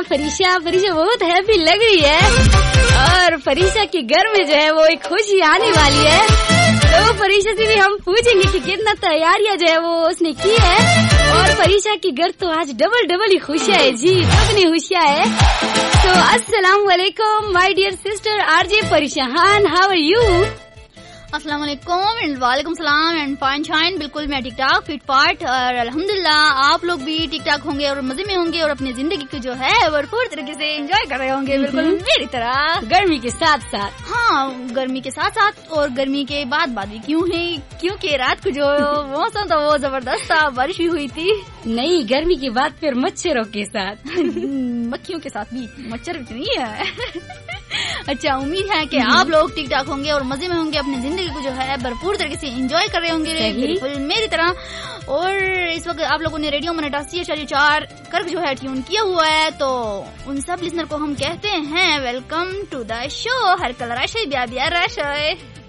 फरीशा बहुत हैप्पी लग रही है और फरीशा के घर में जो है वो एक खुशी आने वाली है। तो फरीशा से भी हम पूछेंगे कि कितना तैयारियां जो है वो उसने की है। और फरीशा के घर तो आज डबल ही खुशियाँ है जी, दुगनी खुशियाँ है। तो अस्सलाम वालेकुम my dear sister RJ फरीशा Khan, how are you? अस्सलाम वालेकुम एंड वालेकुम सलाम एंड फाइन शाइन। बिल्कुल मैं ठीक ठाक फिट फाट और अल्हम्दुलिल्लाह आप लोग भी ठीक ठाक होंगे और मजे में होंगे और अपनी जिंदगी को जो है भरपूर तरीके से एंजॉय कर रहे होंगे, बिल्कुल मेरी तरह। गर्मी के साथ साथ, हाँ गर्मी के साथ साथ और गर्मी के बाद भी क्यों है, क्योंकि रात को जो मौसम था वो जबरदस्त था, बारिश भी हुई थी। नहीं, गर्मी के बाद फिर मच्छरों के साथ मक्खियों के साथ भी, मच्छर भी नहीं है। अच्छा, उम्मीद है कि आप लोग ठीक ठाक होंगे और मजे में होंगे, अपनी जिंदगी को जो है भरपूर तरीके से एंजॉय कर रहे होंगे, बिल्कुल मेरी तरह। और इस वक्त आप लोगों ने रेडियो में 88.4 कर जो है ट्यून किया हुआ है, तो उन सब लिसनर को हम कहते हैं वेलकम टू द शो। हर कल राशे ब्या राशे।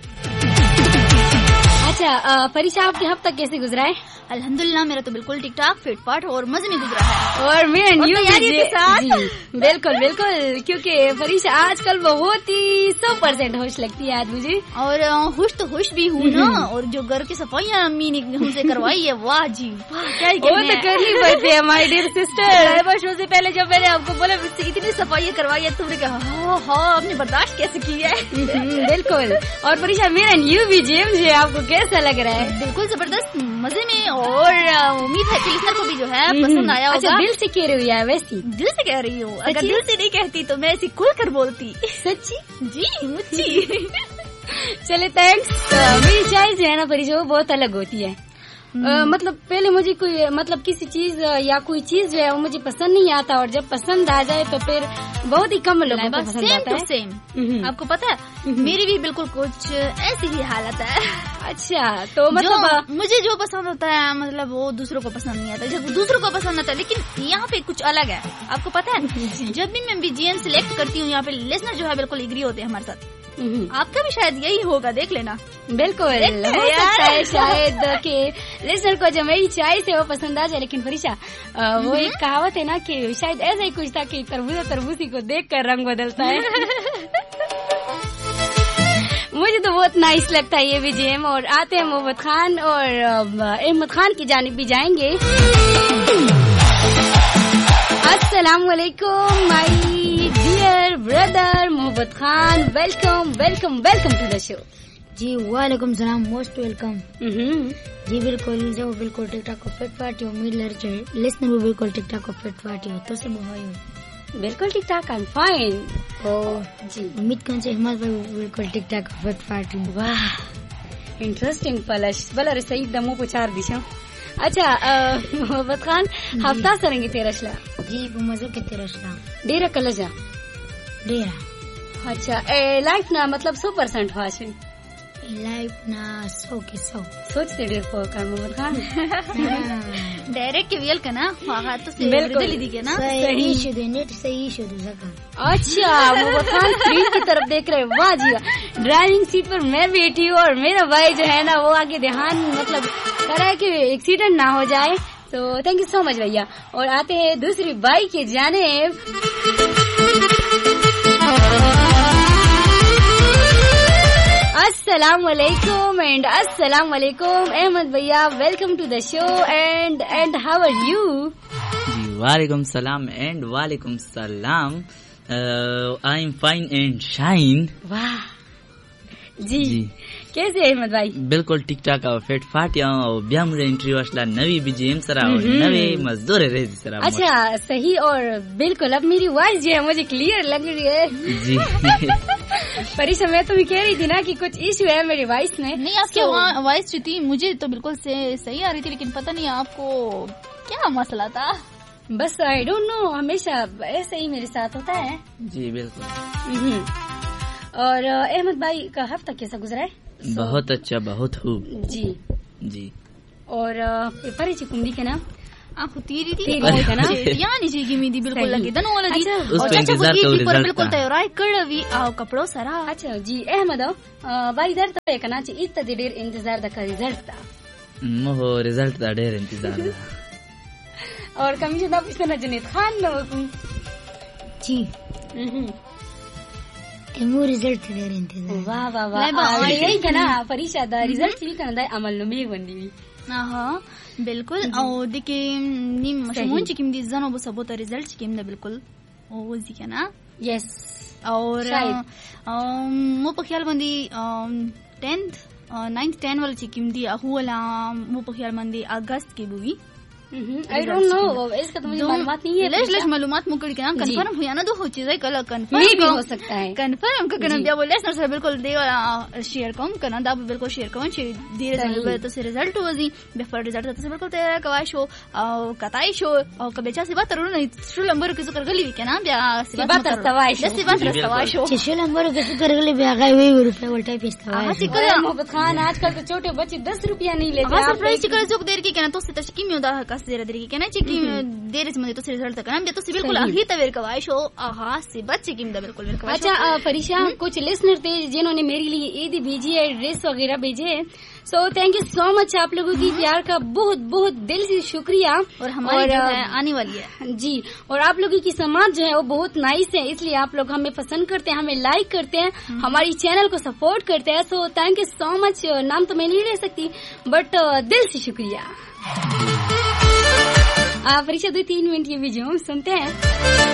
अच्छा फरीशा, आपके हफ्ता कैसे गुजरा है? अल्हम्दुलिल्लाह मेरा तो बिल्कुल ठीक ठाक फिट फाट और मजे में गुजरा है। और मैं के साथ बिल्कुल क्योंकि फरीशा आजकल बहुत ही 100% होश लगती है आज मुझे। और खुश तो खुश भी हूँ ना। और जो घर की सफाइयाँ अम्मी ने हमसे करवाई है, वाह जी वाह, वो तो करनी पड़ती है माय डियर सिस्टर। वर्षों से पहले जब मैंने आपको बोला इतनी सफाई करवाई है, तुमने कहा हाँ आपने बर्दाश्त कैसे की है। बिल्कुल। और फरीशा मेरा न्यू बीजीएम जो है आपको कैसा लग रहा है? बिल्कुल जबरदस्त, मजे में। और उम्मीद है कि लिसनर को भी जो है पसंद आया होगा। अच्छा, दिल से कह रही है? वैसी दिल से कह रही हूँ, अगर दिल से नहीं कहती तो मैं ऐसी खुल कर बोलती। सच्ची? जी मुच्ची। चले थैंक्स। मेरी चाय जो है ना फरीशा वो बहुत अलग होती है। मतलब पहले मुझे कोई मतलब किसी चीज या कोई चीज जो है वो मुझे पसंद नहीं आता, और जब पसंद आ जाए तो फिर बहुत ही कम लोगों को पसंद आता है। सेम आपको पता है मेरी भी बिल्कुल कुछ ऐसी ही हालत है। अच्छा, तो मतलब मुझे जो पसंद होता है मतलब वो दूसरों को पसंद नहीं आता, जब दूसरों को पसंद आता है। लेकिन यहाँ पे कुछ अलग है, आपको पता है जब भी मैं बीजीएम सिलेक्ट करती हूँ यहाँ पे लिसनर जो है बिल्कुल एग्री होते हैं हमारे साथ। आपका भी शायद यही होगा, देख लेना। बिल्कुल हो सकता है शायद कि लिसनर को जो मेरी चाय से वो पसंद आ जाए। लेकिन फरीशा वो एक कहावत है ना कि शायद ऐसा ही कुछ था कि तरबूजी को देखकर रंग बदलता है। मुझे तो बहुत नाइस लगता है ये बीजीएम। और आते हैं मोहम्मद खान और अहमद खान की जानिब भी जाएंगे। अस्सलाम वालेकुम my dear brother Mohammad Khan, welcome to the show. जी वालेकुम सलाम, मोस्ट वेलकम। जी बिल्कुल ठीक ठाक फिट फाट हो। उम्मीद लिसनर भी बिल्कुल ठीक ठाक फिट फाट हो। तो सब हो बिल्कुल ठीक ठाक, आई एम फाइन। जी उम्मीद कौन से हिम्मत बिल्कुल ठीक ठाक फिट फाट हो। वाह इंटरेस्टिंग पलश बलर सही दमो पुचार दिशा। अच्छा मोहम्मद खान, हफ्ता सरेंगे तेरशला जी मजो के तेरशला डेरा कलजा डेरा। अच्छा लाइफ ना मतलब 100% फाश है लाइफ ना 100 के 100 सोचते डेर का मोहम्मद खान। डायरेक्ट के वियल का ना तो बिल्कुल दी के ना सही शुदे नेट सही शुदे सका। अच्छा मोहम्मद खान स्क्रीन की तरफ देख रहे, वाह जी। ड्राइविंग सीट पर मैं बैठी हूँ और मेरा भाई जो है ना वो आगे ध्यान मतलब कर रहा है कि एक्सीडेंट ना हो जाए। तो थैंक यू सो मच भैया। और आते हैं दूसरी बाइक के जानिब। अस्सलाम वालेकुम एंड अस्सलाम वालेकुम अहमद भैया, welcome to the show and how are you? जी वालेकुम सलाम एंड वालेकुम सलाम, I am fine and shine. वाह जी कैसे अहमद भाई? बिल्कुल ठीक ठाक फिट फाट और ब्यामुरे एंट्री वाला नवी बीजीएम सरा और नवे मजदूर रेजी सरा। अच्छा सही। और बिल्कुल अब मेरी वॉइस जो है मुझे क्लियर लग रही है जी। फरीशा मैं तो भी कह रही थी ना कि कुछ इशू है मेरी वॉइस में। नहीं आपकी वॉइस जो थी मुझे तो बिल्कुल सही आ रही थी, लेकिन पता नहीं आपको क्या मसला था। बस आई डोंट नो, हमेशा ऐसे ही मेरे साथ होता है। जी बिल्कुल। और अहमद भाई का हफ्ता कैसा गुजरा है? बहुत अच्छा, बहुत खूब जी। और फरीची कुंडी के नाम आपको तीरी यहाँ नीचे गिमी बिल्कुल लगे दनो वाला दी और चाचा को पर बिल्कुल तैयार कड़वी आओ कपड़ो सरा। अच्छा जी अहमद भाई इधर तो एक ना चाहिए इतना देर इंतजार दा रिजल्ट था मोह रिजल्ट दा ढेर इंतजार और कमीशन दा पूछना जुनेद खान नो जी एमो रिजल्ट दे रहे थे वाह वाह वाह यही था ना परीक्षा दा रिजल्ट भी करना अमल नो में बंदी बिल्कुल और देखिए निम मशमून चिकिम दी जनो बो सबोता रिजल्ट चिकिम दा बिल्कुल ओ जी ना यस और मो पख्याल बंदी 10th 9th 10 वाला चिकिम दी अहुला मो पख्याल बंदी अगस्त की बुई आई डोंट नो इसका तो मुझे मालूमात नहीं है लेश मालूमात मुकड़ के कंफर्म हुआ ना दो चीजें कल कंफर्म भी हो सकता है कंफर्म का कना दिया बोले सर बिल्कुल दे शेयर कम कना दा बिल्कुल शेयर कम धीरे धीरे तो से रिजल्ट होजी बिफोर रिजल्ट तो बिल्कुल तेरा कवाई शो और कताई शो और कबेचा से बात करू नहीं शो लंबर के कर गली के ना ब्या से बात रस्तवाई शो शो लंबर के कर गली ब्या गए वे रुपए उल्टा पिस्तवा हां चिकन मोहब्बत खान आजकल तो छोटे बच्चे 10 रुपया नहीं लेते हां सरप्राइज चिकन जोक देर की कहना तो से तशकी में दा देर देर की कहना चिकी देर से तो रिजल्ट तक ना तो से बिल्कुल ही तवेर कवाई शो आहा से बच्चे की बिल्कुल अच्छा फरीशा कुछ लिसनर थे जिन्होंने मेरे लिए ईद भेजी है ड्रेस वगैरह भेजे है so thank you so much आप लोगों की प्यार का बहुत बहुत दिल से शुक्रिया और हमारी जो है आने वाली है जी और आप लोगों की समाज जो है वो बहुत नाइस है इसलिए आप लोग हमें पसंद करते हैं हमें लाइक करते हैं हमारी चैनल को सपोर्ट करते हैं so thank you so much नाम तो मैं नहीं ले सकती बट दिल से शुक्रिया फरीशा 2-3 मिनट ये वीडियो सुनते हैं